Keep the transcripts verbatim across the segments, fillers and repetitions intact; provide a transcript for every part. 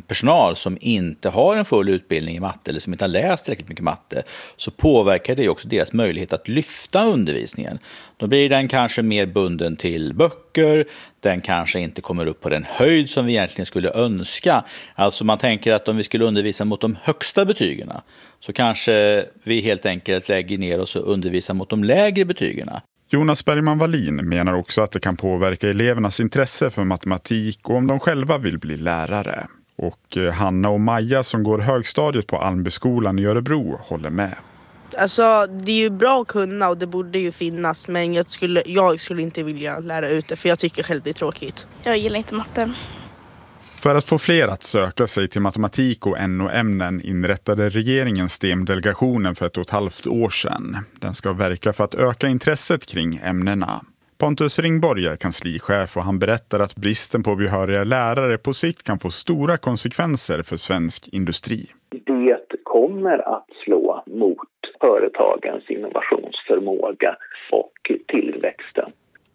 personal som inte har en full utbildning i matte eller som inte har läst tillräckligt mycket matte, så påverkar det också deras möjlighet att lyfta undervisningen. Då blir den kanske mer bunden till böcker, den kanske inte kommer upp på den höjd som vi egentligen skulle önska. Alltså man tänker att om vi skulle undervisa mot de högsta betygerna, så kanske vi helt enkelt lägger ner oss och undervisar mot de lägre betygerna. Jonas Bergman Wallin menar också att det kan påverka elevernas intresse för matematik och om de själva vill bli lärare. Och Hanna och Maja som går högstadiet på Almbyskolan i Örebro håller med. Alltså det är ju bra att kunna och det borde ju finnas, men jag skulle, jag skulle inte vilja lära ut det för jag tycker själv det är tråkigt. Jag gillar inte matte. För att få fler att söka sig till matematik och N O-ämnen inrättade regeringen STEM-delegationen för ett och ett halvt år sedan. Den ska verka för att öka intresset kring ämnena. Pontus Ringborg är kanslichef och han berättar att bristen på behöriga lärare på sikt kan få stora konsekvenser för svensk industri. Det kommer att slå mot företagens innovationsförmåga och tillväxten.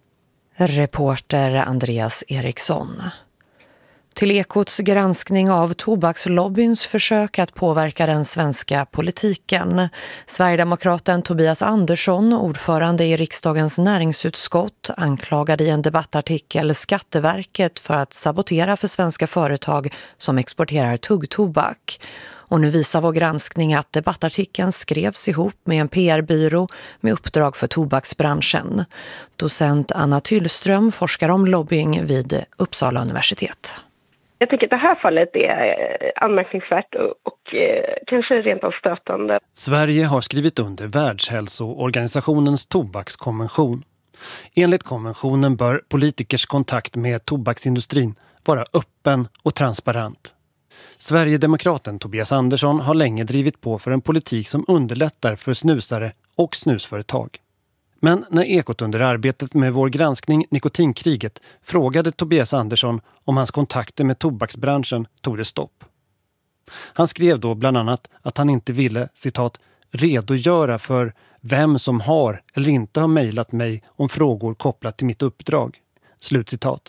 Reporter Andreas Eriksson. Till Ekots granskning av tobakslobbyns försök att påverka den svenska politiken. Sverigedemokraten Tobias Andersson, ordförande i riksdagens näringsutskott, anklagade i en debattartikel Skatteverket för att sabotera för svenska företag som exporterar tuggtobak. Och nu visar vår granskning att debattartikeln skrevs ihop med en P R-byrå med uppdrag för tobaksbranschen. Docent Anna Tyllström forskar om lobbying vid Uppsala universitet. Jag tycker att det här fallet är anmärkningsvärt och, och eh, kanske rent av stötande. Sverige har skrivit under Världshälsoorganisationens tobakskonvention. Enligt konventionen bör politikers kontakt med tobaksindustrin vara öppen och transparent. Sverigedemokraten Tobias Andersson har länge drivit på för en politik som underlättar för snusare och snusföretag. Men när Ekot under arbetet med vår granskning Nikotinkriget frågade Tobias Andersson om hans kontakter med tobaksbranschen tog det stopp. Han skrev då bland annat att han inte ville, citat, redogöra för vem som har eller inte har mejlat mig om frågor kopplat till mitt uppdrag. Slutcitat.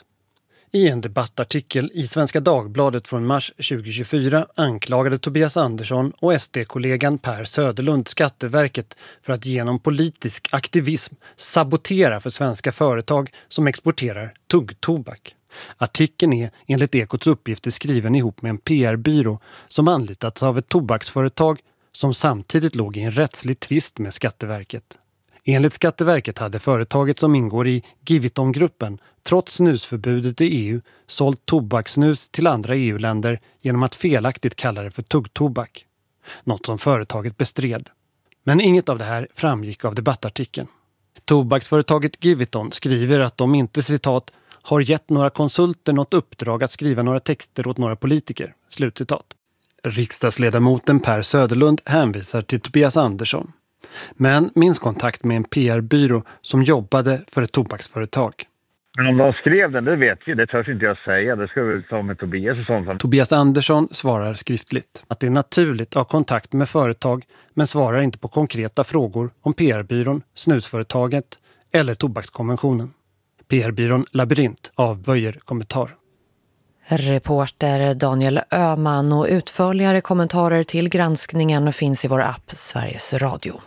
I en debattartikel i Svenska Dagbladet från mars tjugohundratjugofyra anklagade Tobias Andersson och S D-kollegan Per Söderlund Skatteverket för att genom politisk aktivism sabotera för svenska företag som exporterar tuggtobak. Artikeln är enligt Ekots uppgifter skriven ihop med en P R-byrå som anlitats av ett tobaksföretag som samtidigt låg i en rättslig tvist med Skatteverket. Enligt Skatteverket hade företaget som ingår i Giviton-gruppen trots snusförbudet i E U sålt tobaksnus till andra E U-länder genom att felaktigt kalla det för tuggtobak. Något som företaget bestred. Men inget av det här framgick av debattartikeln. Tobaksföretaget Giviton skriver att de inte, citat, har gett några konsulter något uppdrag att skriva några texter åt några politiker. Slutcitat. Riksdagsledamoten Per Söderlund hänvisar till Tobias Andersson. Men minns kontakt med en P R-byrå som jobbade för ett tobaksföretag. Men om de skrev den, det vet vi. Det törs inte jag säga. Det ska vi ta med Tobias och sånt. Tobias Andersson svarar skriftligt att det är naturligt att ha kontakt med företag men svarar inte på konkreta frågor om P R-byrån, snusföretaget eller tobakskonventionen. P R-byrån Labyrint avböjer kommentar. Reporter Daniel Öhman och utförligare kommentarer till granskningen finns i vår app Sveriges Radio.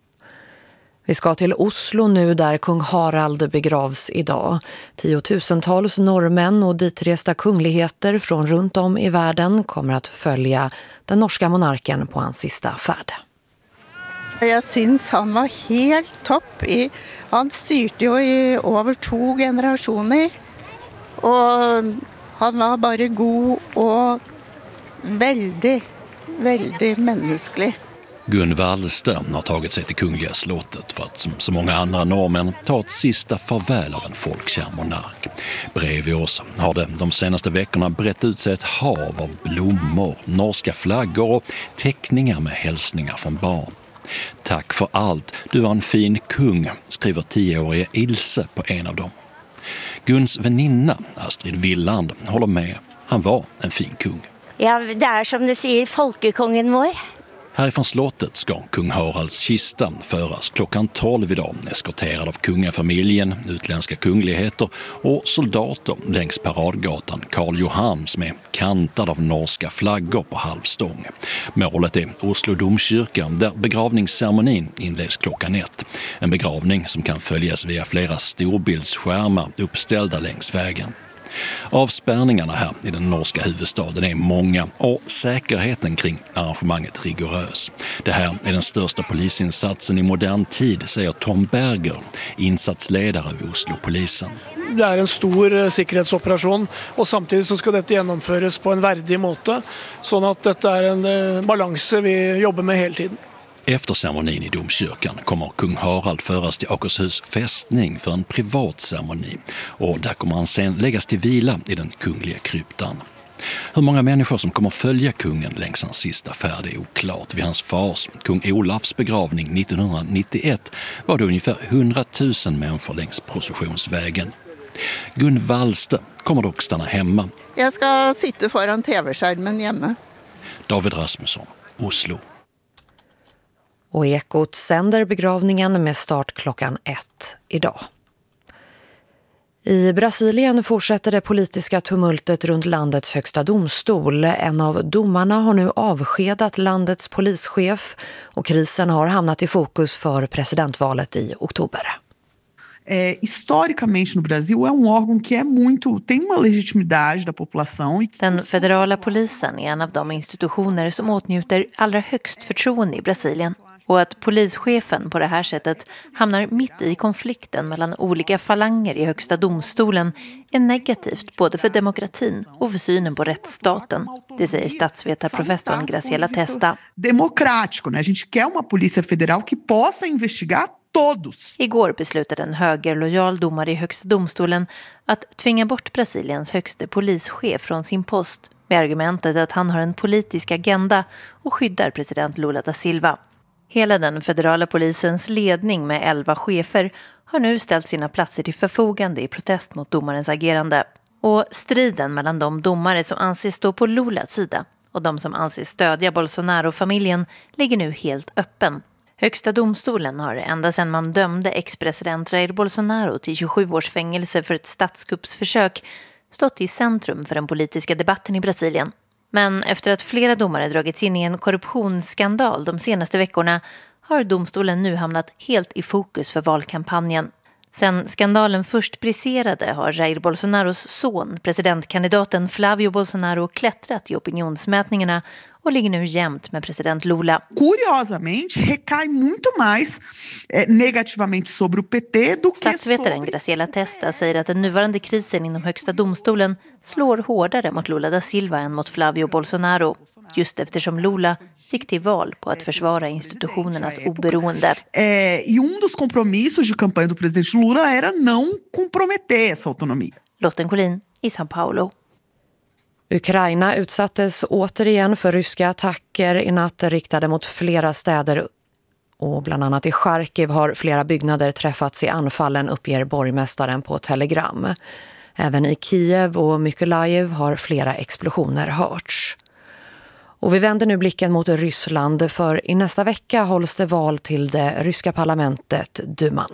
Vi ska till Oslo nu där kung Harald begravs idag. Tiotusentals norrmän och ditresta kungligheter från runt om i världen kommer att följa den norska monarken på hans sista färd. Jag syns han var helt topp. I, han styrte ju i över två generationer och han var bara god och väldigt, väldigt mänsklig. Gun Wallström har tagit sig till Kungliga slottet för att som så många andra norrmän ta ett sista farväl av en folkkär monark. Bredvid oss har det de senaste veckorna brett ut sig ett hav av blommor, norska flaggor och teckningar med hälsningar från barn. Tack för allt, du var en fin kung, skriver tioåriga Ilse på en av dem. Guns väninna, Astrid Villand, håller med. Han var en fin kung. Ja, det är som det säger folkekongen vår. Härifrån slottet ska kung Haralds kista föras klockan tolv idag, eskorterad av kungafamiljen, utländska kungligheter och soldater längs paradgatan Karl Johan som är kantad av norska flaggor på halvstång. Målet är Oslo domkyrka där begravningsceremonin inleds klockan ett. En begravning som kan följas via flera storbildsskärmar uppställda längs vägen. Avspärrningarna här i den norska huvudstaden är många och säkerheten kring arrangemanget rigorös. Det här är den största polisinsatsen i modern tid, säger Tom Berger, insatsledare vid Oslo-polisen. Det är en stor säkerhetsoperation och samtidigt så ska detta genomföras på en värdig måte så att detta är en balans vi jobbar med hela tiden. Efter ceremonin i domkyrkan kommer kung Harald föras till Akershus fästning för en privat ceremoni och där kommer han sen läggas till vila i den kungliga kryptan. Hur många människor som kommer följa kungen längs hans sista färd är oklart. Vid hans fars, kung Olafs begravning nittonhundranittioett var det ungefär hundratusen människor längs processionsvägen. Gun Wallste kommer dock stanna hemma. Jag ska sitta foran tv-skärmen hemma. David Rasmusson, Oslo. Och Ekot sänder begravningen med start klockan ett idag. I Brasilien fortsätter det politiska tumultet runt landets högsta domstol. En av domarna har nu avskedat landets polischef och krisen har hamnat i fokus för presidentvalet i oktober. É, historicamente no Brasil är um órgão que é muito, tem uma legitimidade da população. Den federala polisen är en av de institutioner som åtnjuter allra högst förtroende i Brasilien. Och att polischefen på det här sättet hamnar mitt i konflikten mellan olika falanger i högsta domstolen är negativt både för demokratin och för synen på rättsstaten. Det säger statsvetarprofessorn Graciela Testa. Democrático, né? A gente quer uma polícia federal que possa investigar todos. Igår beslutade en högerlojal domare i högsta domstolen att tvinga bort Brasiliens högste polischef från sin post med argumentet att han har en politisk agenda och skyddar president Lula da Silva. Hela den federala polisens ledning med elva chefer har nu ställt sina platser till förfogande i protest mot domarens agerande. Och striden mellan de domare som anses stå på Lulas sida och de som anses stödja Bolsonaro-familjen ligger nu helt öppen. Högsta domstolen har ända sedan man dömde ex-president Jair Bolsonaro till tjugosju års fängelse för ett statskuppsförsök stått i centrum för den politiska debatten i Brasilien. Men efter att flera domare dragits in i en korruptionsskandal de senaste veckorna har domstolen nu hamnat helt i fokus för valkampanjen. Sen skandalen först briserade har Jair Bolsonaros son, presidentkandidaten Flavio Bolsonaro, klättrat i opinionsmätningarna och ligger nu jämnt med president Lula. Curiosamente, recai muito mais eh, negativamente sobre o P T do que Statsvetaren Graciela Testa säger att den nuvarande krisen inom högsta domstolen slår hårdare mot Lula da Silva än mot Flavio Bolsonaro. Just eftersom Lula gick till val på att försvara institutionernas oberoende. Eh, e um dos compromissos de campanha do presidente Lula era não comprometer essa autonomia. Lotten Collin i São Paulo. Ukraina utsattes återigen för ryska attacker i natt riktade mot flera städer och bland annat i Charkiv har flera byggnader träffats i anfallen, uppger borgmästaren på Telegram. Även i Kiev och Mykolaiv har flera explosioner hörts. Och vi vänder nu blicken mot Ryssland för i nästa vecka hålls det val till det ryska parlamentet Duman.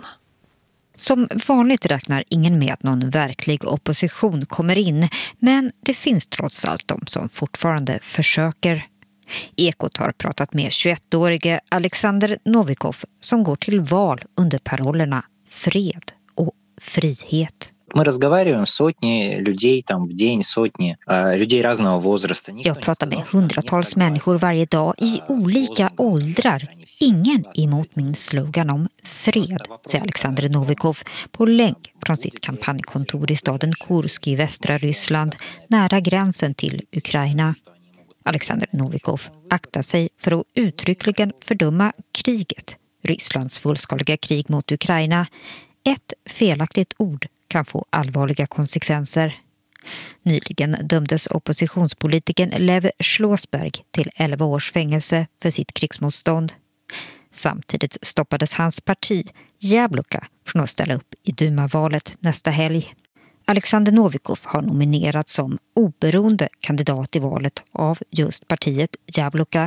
Som vanligt räknar ingen med att någon verklig opposition kommer in, men det finns trots allt de som fortfarande försöker. Ekot har pratat med tjugoettårige Alexander Novikov som går till val under parollerna fred och frihet. Мы разговариваем с сотни людей там в день, сотни э, людей разного возраста. Jag pratar med hundratals människor varje dag i olika åldrar. Ingen emot min slogan om fred, säger Alexander Novikov på länk från sitt kampanjkontor i staden Kursk i västra Ryssland, nära gränsen till Ukraina. Alexander Novikov aktar sig för att uttryckligen fördöma kriget, Rysslands fullskaliga krig mot Ukraina. Ett felaktigt ord kan få allvarliga konsekvenser. Nyligen dömdes oppositionspolitikern Lev Slåsberg till elva års fängelse för sitt krigsmotstånd. Samtidigt stoppades hans parti, Jabloka, från att ställa upp i Duma-valet nästa helg. Alexander Novikov har nominerats som oberoende kandidat i valet av just partiet Jabloka.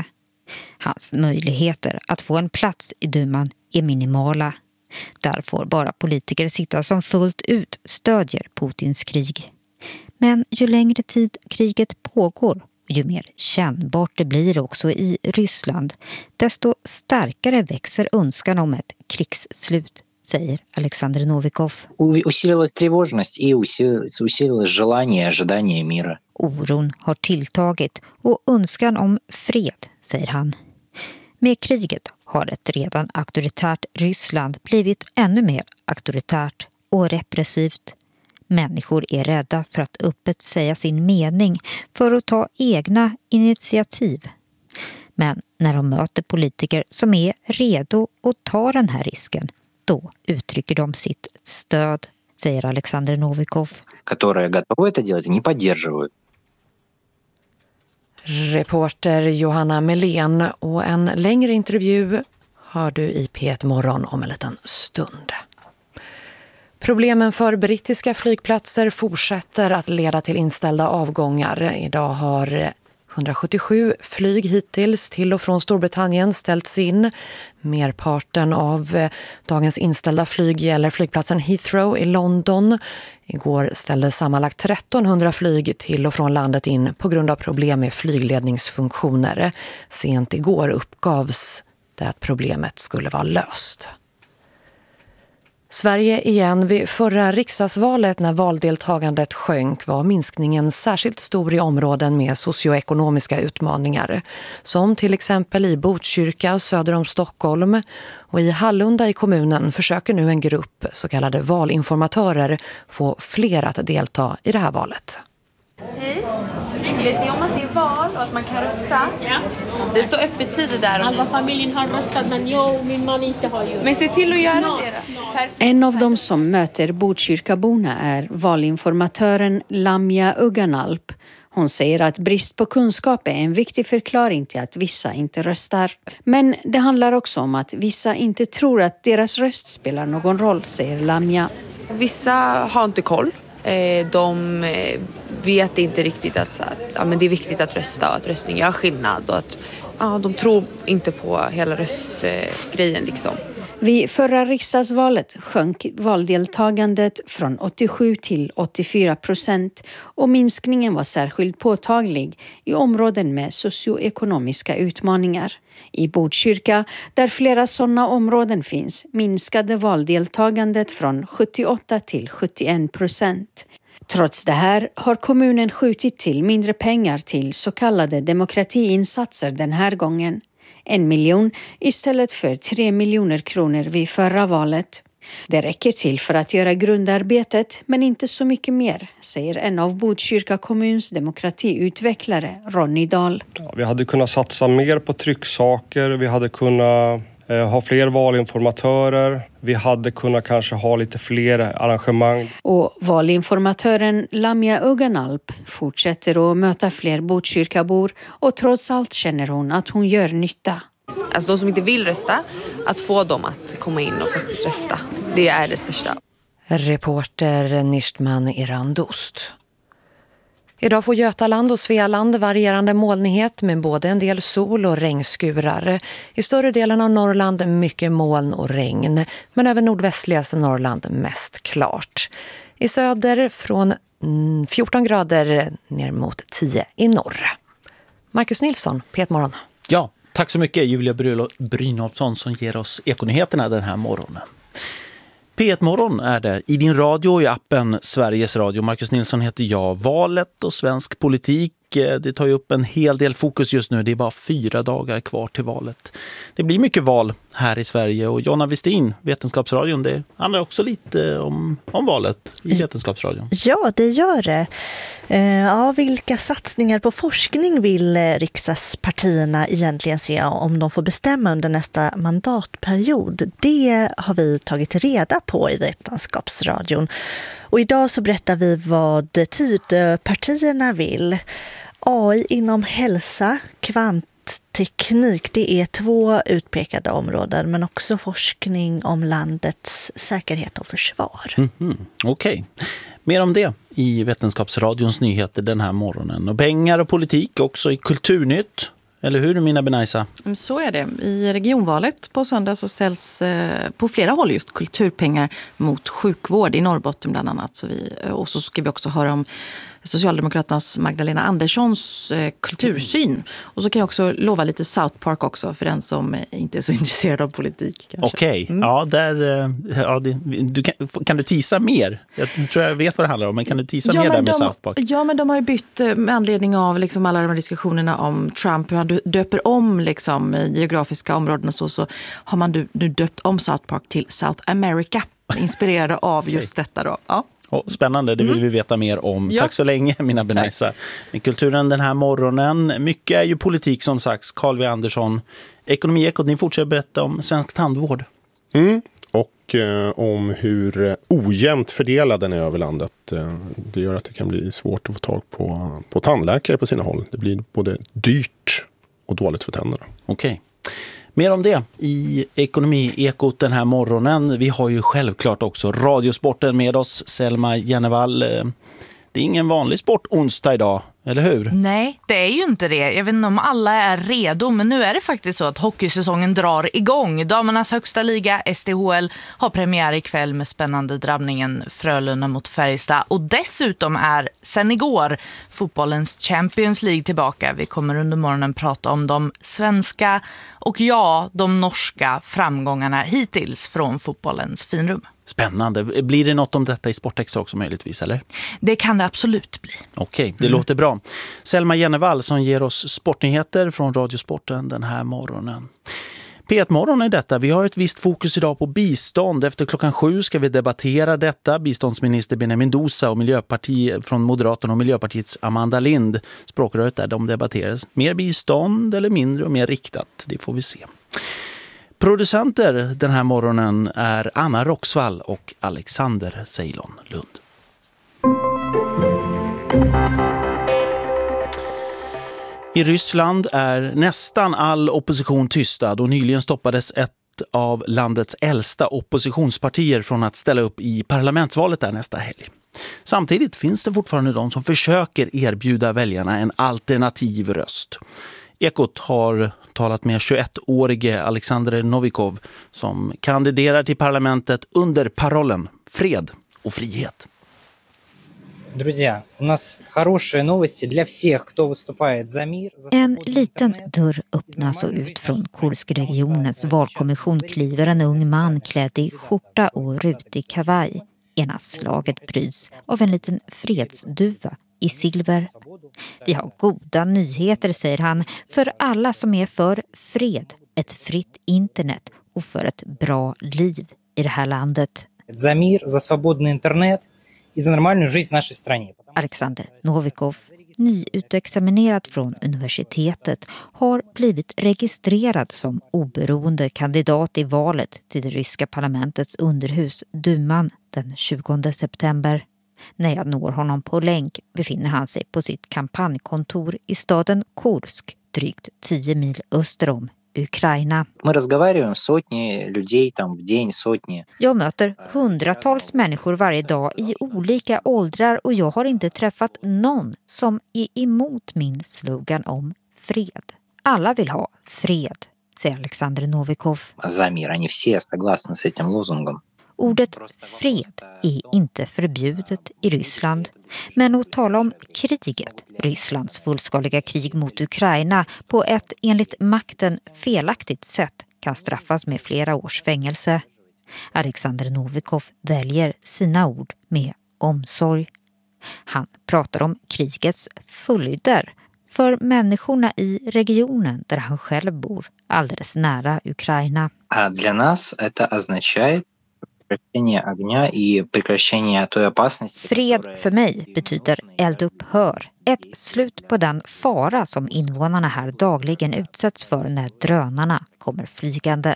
Hans möjligheter att få en plats i duman är minimala. Där får bara politiker sitta som fullt ut stödjer Putins krig. Men ju längre tid kriget pågår och ju mer kännbart det blir också i Ryssland, desto starkare växer önskan om ett krigsslut, säger Alexander Novikov. Усилилась тревожность и усилилось желание и ожидание мира. Oron har tilltagit och önskan om fred, säger han. Med kriget har ett redan auktoritärt Ryssland blivit ännu mer auktoritärt och repressivt. Människor är rädda för att öppet säga sin mening, för att ta egna initiativ. Men när de möter politiker som är redo att ta den här risken, då uttrycker de sitt stöd, säger Alexander Novikov. Которые готовы это делать, не поддерживают. Reporter Johanna Melén, och en längre intervju hör du i P ett Morgon om en liten stund. Problemen för brittiska flygplatser fortsätter att leda till inställda avgångar. Idag har hundrasjuttiosju flyg hittills till och från Storbritannien ställts in. Merparten av dagens inställda flyg gäller flygplatsen Heathrow i London. Igår ställde sammanlagt trettonhundra flyg till och från landet in på grund av problem med flygledningsfunktioner. Sent igår uppgavs det att problemet skulle vara löst. Sverige igen. Vid förra riksdagsvalet när valdeltagandet sjönk var minskningen särskilt stor i områden med socioekonomiska utmaningar. Som till exempel i Botkyrka söder om Stockholm, och i Hallunda i kommunen försöker nu en grupp så kallade valinformatörer få fler att delta i det här valet. Hej, vet ni om att det är val och att man kan rösta? Ja. Det står öppet tider där. Alla familjen har röstat, men jag och min man inte har gjort. Men se till att göra det. En av dem som möter Botkyrkaborna är valinformatören Lamia Uganalp. Hon säger att brist på kunskap är en viktig förklaring till att vissa inte röstar. Men det handlar också om att vissa inte tror att deras röst spelar någon roll, säger Lamia. Vissa har inte koll. De vet inte riktigt att, så att ja, men det är viktigt att rösta och att röstning gör skillnad. Och att ja, de tror inte på hela röstgrejen liksom. Vid förra riksdagsvalet sjönk valdeltagandet från åttiosju till åttiofyra procent och minskningen var särskilt påtaglig i områden med socioekonomiska utmaningar. I Botkyrka, där flera sådana områden finns, minskade valdeltagandet från sjuttioåtta till sjuttioen procent. Trots det här har kommunen skjutit till mindre pengar till så kallade demokratiinsatser den här gången. En miljon istället för tre miljoner kronor vid förra valet. Det räcker till för att göra grundarbetet, men inte så mycket mer, säger en av Botkyrka kommuns demokratiutvecklare, Ronny Dahl. Ja, vi hade kunnat satsa mer på trycksaker, vi hade kunnat eh, ha fler valinformatörer, vi hade kunnat kanske ha lite fler arrangemang. Och valinformatören Lamia Uganalp fortsätter att möta fler Botkyrkabor, och trots allt känner hon att hon gör nytta. Alltså de som inte vill rösta, att få dem att komma in och faktiskt rösta. Det är det största. Reporter Nishtman Irandost. Idag får Götaland och Svealand varierande molnighet med både en del sol och regnskurar. I större delen av Norrland mycket moln och regn, men även nordvästligaste Norrland mest klart. I söder från fjorton grader ner mot tio i norr. Marcus Nilsson, P ett Morgon. Ja, tack så mycket Julia Brynolfsson som ger oss Ekonyheterna den här morgonen. P ett Morgon är det i din radio och i appen Sveriges Radio. Marcus Nilsson heter jag. Valet och svensk politik, det tar ju upp en hel del fokus just nu. Det är bara fyra dagar kvar till valet. Det blir mycket val här i Sverige, och Jonna Westin, Vetenskapsradion, det handlar också lite om, om valet i Vetenskapsradion. Ja, det gör det. Ja, vilka satsningar på forskning vill riksdagspartierna egentligen se om de får bestämma under nästa mandatperiod? Det har vi tagit reda på i Vetenskapsradion. Och idag så berättar vi vad Tidöpartierna vill. A I inom hälsa, kvantteknik, det är två utpekade områden, men också forskning om landets säkerhet och försvar. Mm-hmm. Okej. Okay. Mer om det i Vetenskapsradions nyheter den här morgonen. Och pengar och politik också i Kulturnytt. Eller hur, Mina Benaisa? Så är det. I regionvalet på söndag så ställs på flera håll just kulturpengar mot sjukvård i Norrbotten bland annat. Så vi, och så ska vi också höra om Socialdemokraternas Magdalena Anderssons eh, kultursyn. Och så kan jag också lova lite South Park också för den som inte är så intresserad av politik. Okej, okay. mm. ja, där, ja, det, du kan, kan du tisa mer? Jag tror jag vet vad det handlar om, men kan du tisa ja, mer där med de, South Park? Ja, men de har ju bytt med anledning av liksom alla de här diskussionerna om Trump, hur han döper om liksom, geografiska områden och så, så har man nu döpt om South Park till South America, inspirerade av just okay. detta då. Ja. Oh, spännande, det vill mm. vi veta mer om. Ja. Tack så länge, Mina Benaisa. Med kulturen den här morgonen. Mycket är ju politik som sagt. Carl W. Andersson, Ekonomiekot, ni fortsätter berätta om svensk tandvård. Mm. Och eh, om hur ojämnt fördelad den är över landet. Eh, det gör att det kan bli svårt att få tag på, på tandläkare på sina håll. Det blir både dyrt och dåligt för tänderna. Okej. Okay. Mer om det i Ekonomiekot den här morgonen. Vi har ju självklart också Radiosporten med oss, Selma Jennevall. Det är ingen vanlig sport onsdag idag, eller hur? Nej, det är ju inte det. Jag vet inte om alla är redo, men nu är det faktiskt så att hockeysäsongen drar igång. Damernas högsta liga, S D H L, har premiär ikväll med spännande drabbningen Frölunda mot Färjestad. Och dessutom är sen igår fotbollens Champions League tillbaka. Vi kommer under morgonen prata om de svenska och ja, de norska framgångarna hittills från fotbollens finrum. Spännande. Blir det något om detta i Sportextra också möjligtvis, eller? Det kan det absolut bli. Okej, det mm. låter bra. Selma Jennevall som ger oss sportnyheter från Radiosporten den här morgonen. P ett-morgon är detta. Vi har ett visst fokus idag på bistånd. Efter klockan sju ska vi debattera detta. Biståndsminister Benjamin Dosa och Miljöpartiet från Moderaterna och Miljöpartiets Amanda Lind. Språkröret där de debatteras. Mer bistånd eller mindre och mer riktat? Det får vi se. Producenter den här morgonen är Anna Roxvall och Alexander Ceylon Lund. I Ryssland är nästan all opposition tystad och nyligen stoppades ett av landets äldsta oppositionspartier från att ställa upp i parlamentsvalet där nästa helg. Samtidigt finns det fortfarande de som försöker erbjuda väljarna en alternativ röst. Ekot har talat med tjugoettårige Alexander Novikov som kandiderar till parlamentet under parollen fred och frihet. Друзья, у нас хорошие новости для всех, кто выступает за мир. En liten dörr öppnas och ut från Kurskregionens valkommission kliver en ung man klädd i skjorta och rutig kavaj. Ena slaget bryts av en liten fredsduva i silver. Vi har goda nyheter, säger han, för alla som är för fred, ett fritt internet och för ett bra liv i det här landet. За мир, за свободный интернет и за нормальную жизнь в нашей стране. Alexander Novikov, nyutexaminerad från universitetet, har blivit registrerad som oberoende kandidat i valet till det ryska parlamentets underhus, Duman, den tjugonde september. När jag når honom på länk befinner han sig på sitt kampanjkontor i staden Kursk, drygt tio mil öster om Ukraina. Мы разговариваем с сотни людей там в день, сотни. Jag möter hundratals människor varje dag i olika åldrar och jag har inte träffat någon som är emot min slogan om fred. Alla vill ha fred, säger Alexander Novikov. За мир, они все согласны с этим лозунгом. Ordet fred är inte förbjudet i Ryssland, men att tala om kriget, Rysslands fullskaliga krig mot Ukraina, på ett enligt makten felaktigt sätt kan straffas med flera års fängelse. Alexander Novikov väljer sina ord med omsorg. Han pratar om krigets följder för människorna i regionen där han själv bor, alldeles nära Ukraina. А для нас это означает Fred för mig betyder eldupphör. Ett slut på den fara som invånarna här dagligen utsätts för när drönarna kommer flygande.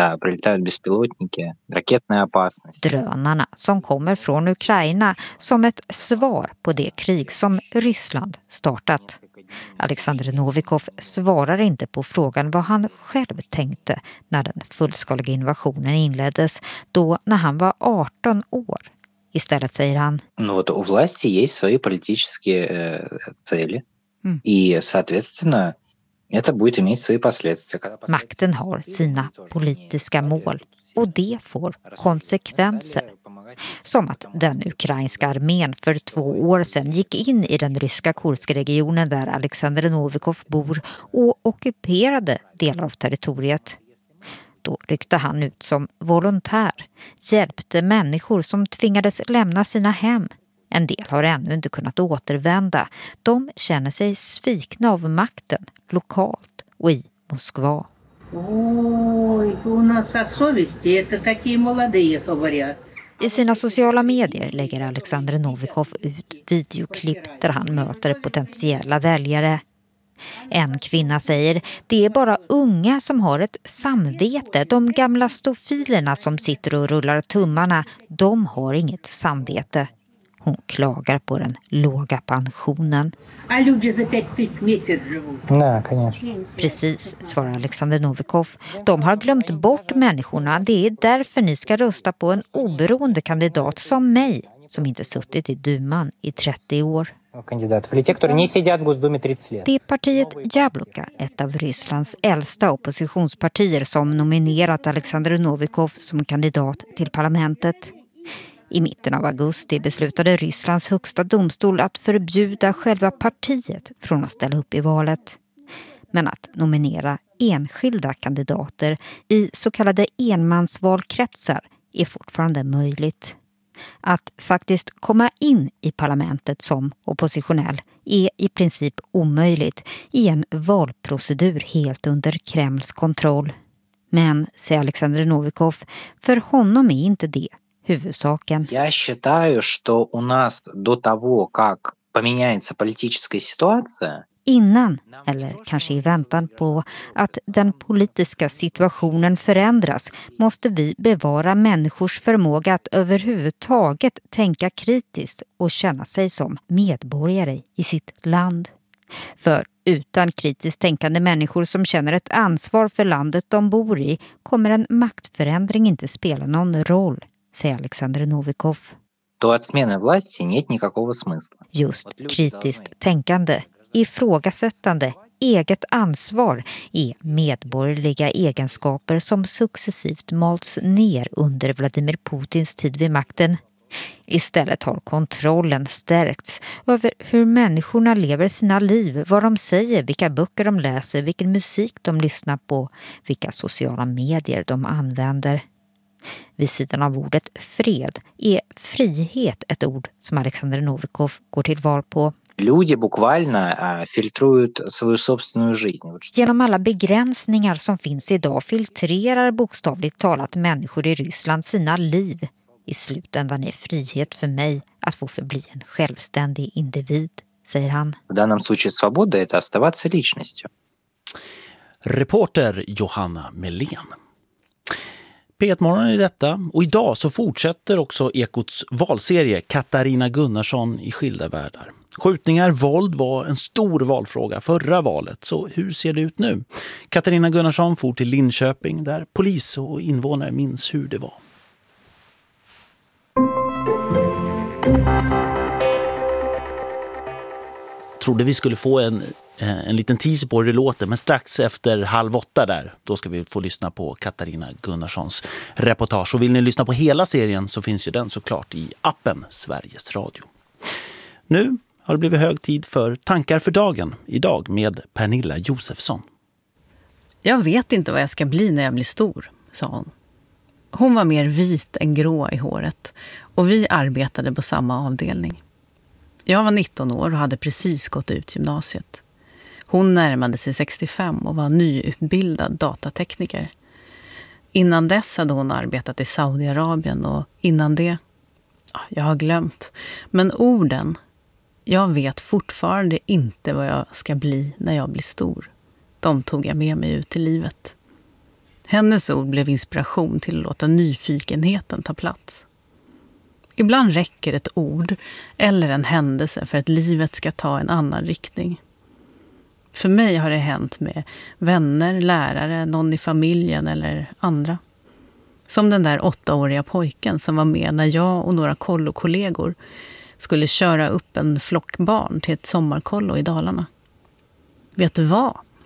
Drönarna som kommer från Ukraina som ett svar på det krig som Ryssland startat. Alexander Novikov svarar inte på frågan vad han själv tänkte när den fullskaliga invasionen inleddes, då när han var arton år. Istället säger han: Ну вот у власти есть свои политические цели. И, соответственно, Makten har sina politiska mål och det får konsekvenser. Som att den ukrainska armén för två år sedan gick in i den ryska Kurskregionen där Alexander Novikov bor och ockuperade delar av territoriet. Då ryckte han ut som volontär, hjälpte människor som tvingades lämna sina hem. En del har ännu inte kunnat återvända. De känner sig svikna av makten lokalt och i Moskva. I sina sociala medier lägger Alexander Novikov ut videoklipp där han möter potentiella väljare. En kvinna säger, det är bara unga som har ett samvete. De gamla stofilerna som sitter och rullar tummarna, de har inget samvete. Hon klagar på den låga pensionen. Precis, svarar Alexander Novikov. De har glömt bort människorna. Det är därför ni ska rösta på en oberoende kandidat som mig, som inte suttit i Duman i trettio år. Det är partiet Jabloka, ett av Rysslands äldsta oppositionspartier, som nominerat Alexander Novikov som kandidat till parlamentet. I mitten av augusti beslutade Rysslands högsta domstol att förbjuda själva partiet från att ställa upp i valet. Men att nominera enskilda kandidater i så kallade enmansvalkretsar är fortfarande möjligt. Att faktiskt komma in i parlamentet som oppositionell är i princip omöjligt i en valprocedur helt under Kremls kontroll. Men, säger Alexander Novikov, för honom är inte det huvudsaken. Jag считаю, что у нас до того, как поменяется политическая ситуация, innan, eller kanske i väntan på att den politiska situationen förändras, måste vi bevara människors förmåga att överhuvudtaget tänka kritiskt och känna sig som medborgare i sitt land. För utan kritiskt tänkande människor som känner ett ansvar för landet de bor i kommer en maktförändring inte spela någon roll, säger Alexander Novikov. Då att smäna власти нет никакого смысла. Just kritiskt tänkande, ifrågasättande, eget ansvar är medborgerliga egenskaper som successivt malts ner under Vladimir Putins tid vid makten. Istället har kontrollen stärkts över hur människorna lever sina liv, vad de säger, vilka böcker de läser, vilken musik de lyssnar på, vilka sociala medier de använder. Vid sidan av ordet fred är frihet ett ord som Alexander Novikov går till val på. Люди буквально фильтруют свою собственную жизнь. Genom alla begränsningar som finns idag filtrerar bokstavligt talat människor i Ryssland sina liv. I slutändan är frihet för mig att få förbli en självständig individ, säger han. В данном случае свобода — это оставаться личностью. Reporter Johanna Melén. P ett-morgon i detta, och idag så fortsätter också Ekots valserie Katarina Gunnarsson i skilda världar. Skjutningar, våld var en stor valfråga förra valet, så hur ser det ut nu? Katarina Gunnarsson for till Linköping där polis och invånare minns hur det var. Trodde vi skulle få en, en liten teaser på hur det låter, men strax efter halv åtta där, då ska vi få lyssna på Katarina Gunnarssons reportage. Och vill ni lyssna på hela serien så finns ju den såklart i appen Sveriges Radio. Nu har det blivit hög tid för Tankar för dagen, idag med Pernilla Josefsson. Jag vet inte vad jag ska bli när jag blir stor, sa hon. Hon var mer vit än grå i håret och vi arbetade på samma avdelning. Jag var nitton år och hade precis gått ut gymnasiet. Hon närmade sig sextiofem och var nyutbildad datatekniker. Innan dess hade hon arbetat i Saudiarabien och innan det, jag har glömt. Men orden, jag vet fortfarande inte vad jag ska bli när jag blir stor. De tog jag med mig ut i livet. Hennes ord blev inspiration till att låta nyfikenheten ta plats. Ibland räcker ett ord eller en händelse för att livet ska ta en annan riktning. För mig har det hänt med vänner, lärare, någon i familjen eller andra. Som den där åttaåriga pojken som var med när jag och några kollokollegor skulle köra upp en flock barn till ett sommarkollo i Dalarna. Vet du vad,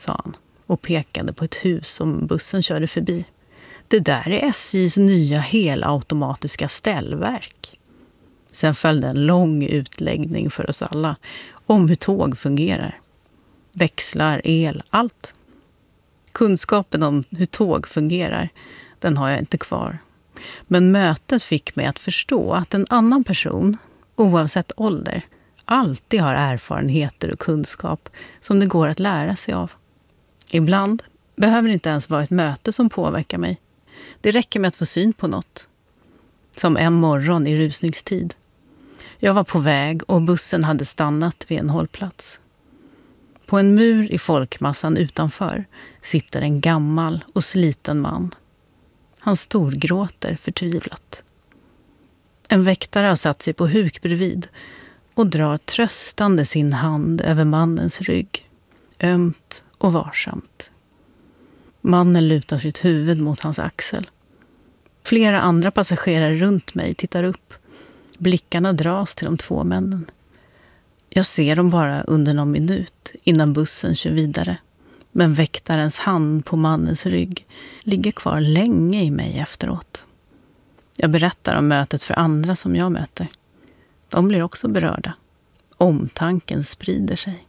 sa han och pekade på ett hus som bussen körde förbi. Det där är S J:s nya helautomatiska ställverk. Sen följde en lång utläggning för oss alla om hur tåg fungerar. Växlar, el, allt. Kunskapen om hur tåg fungerar, den har jag inte kvar. Men mötet fick mig att förstå att en annan person, oavsett ålder, alltid har erfarenheter och kunskap som det går att lära sig av. Ibland behöver det inte ens vara ett möte som påverkar mig. Det räcker med att få syn på något. Som en morgon i rusningstid. Jag var på väg och bussen hade stannat vid en hållplats. På en mur i folkmassan utanför sitter en gammal och sliten man. Han storgråter förtvivlat. En väktare har satt sig på huk bredvid och drar tröstande sin hand över mannens rygg. Ömt och varsamt. Mannen lutar sitt huvud mot hans axel. Flera andra passagerare runt mig tittar upp. Blickarna dras till de två männen. Jag ser dem bara under någon minut innan bussen kör vidare. Men väktarens hand på mannens rygg ligger kvar länge i mig efteråt. Jag berättar om mötet för andra som jag möter. De blir också berörda. Omtanken sprider sig.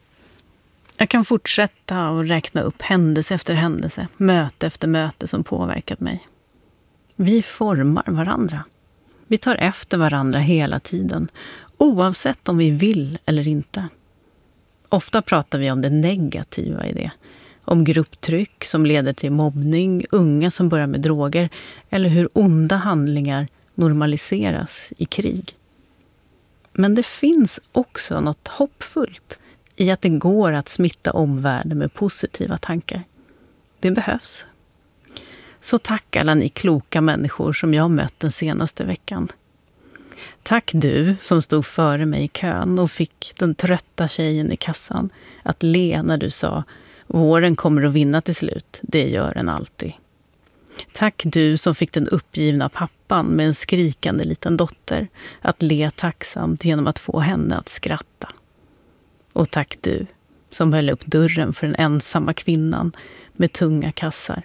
Jag kan fortsätta och räkna upp händelse efter händelse, möte efter möte som påverkat mig. Vi formar varandra. Vi tar efter varandra hela tiden, oavsett om vi vill eller inte. Ofta pratar vi om det negativa i det. Om grupptryck som leder till mobbning, unga som börjar med droger eller hur onda handlingar normaliseras i krig. Men det finns också något hoppfullt i att det går att smitta omvärlden med positiva tankar. Det behövs. Så tack alla ni kloka människor som jag mött den senaste veckan. Tack du som stod före mig i kön och fick den trötta tjejen i kassan att le när du sa våren kommer att vinna till slut, det gör den alltid. Tack du som fick den uppgivna pappan med en skrikande liten dotter att le tacksamt genom att få henne att skratta. Och tack du som höll upp dörren för den ensamma kvinnan med tunga kassar.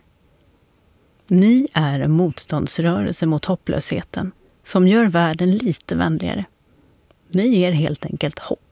Ni är en motståndsrörelse mot hopplösheten som gör världen lite vänligare. Ni ger helt enkelt hopp.